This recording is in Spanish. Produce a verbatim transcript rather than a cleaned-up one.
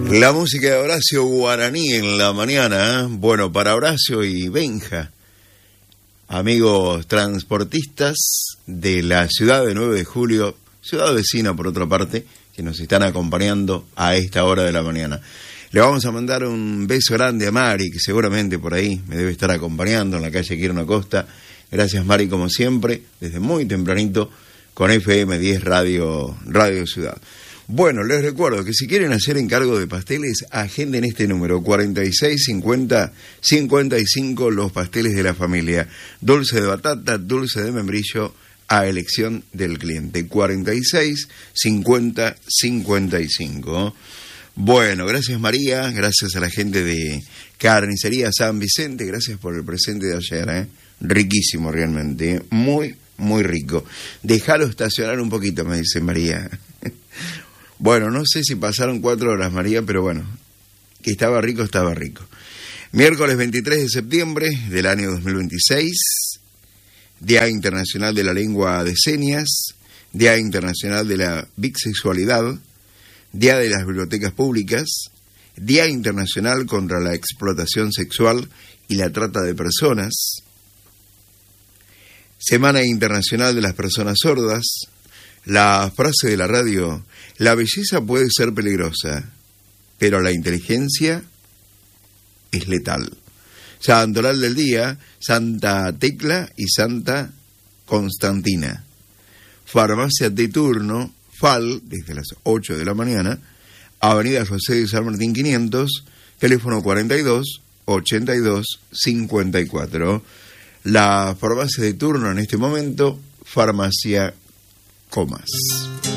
La música de Horacio Guaraní en la mañana, ¿eh? Bueno, para Horacio y Benja, amigos transportistas de la ciudad de nueve de julio, ciudad vecina por otra parte, que nos están acompañando a esta hora de la mañana. Le vamos a mandar un beso grande a Mari, que seguramente por ahí me debe estar acompañando en la calle Quirno Acosta. Gracias, Mari, como siempre, desde muy tempranito, con F M diez Radio, Radio Ciudad. Bueno, les recuerdo que si quieren hacer encargo de pasteles, agenden este número, cuarenta y seis cincuenta cincuenta y cinco, los pasteles de la familia. Dulce de batata, dulce de membrillo, a elección del cliente. cuarenta y seis cincuenta cincuenta y cinco. Bueno, gracias María, gracias a la gente de Carnicería San Vicente, gracias por el presente de ayer, ¿eh? Riquísimo realmente, ¿eh? Muy, muy rico. Déjalo estacionar un poquito, me dice María. Bueno, no sé si pasaron cuatro horas, María, pero bueno, que estaba rico, estaba rico. Miércoles veintitrés de septiembre del año dos mil veintiséis, Día Internacional de la Lengua de Señas, Día Internacional de la Bisexualidad, Día de las Bibliotecas Públicas, Día Internacional contra la Explotación Sexual y la Trata de Personas, Semana Internacional de las Personas Sordas. La frase de la radio: la belleza puede ser peligrosa, pero la inteligencia es letal. Santoral del día: Santa Tecla y Santa Constantina. Farmacia de turno, F A L, desde las ocho de la mañana, Avenida José de San Martín quinientos, teléfono cuarenta y dos ochenta y dos cincuenta y cuatro. La farmacia de turno en este momento, Farmacia Comas.